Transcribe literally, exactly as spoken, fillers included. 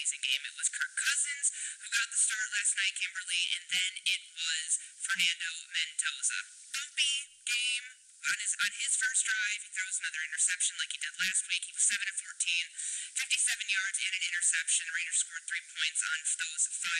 amazing game. It was Kirk Cousins who got the start last night, Kimberly, and then it was Fernando Mendoza. Bumpy game. On his, on his first drive, he throws another interception like he did last week. He was seven of fourteen, fifty-seven yards and an interception. The Raiders scored three points on those five